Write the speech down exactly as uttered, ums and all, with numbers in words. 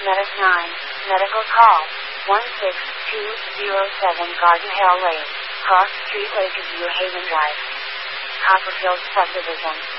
Medic nine, medical call, one six two zero seven Garden Hill Lane, Cross Street, Lakeview, Haven Drive, Copperfield Subdivision.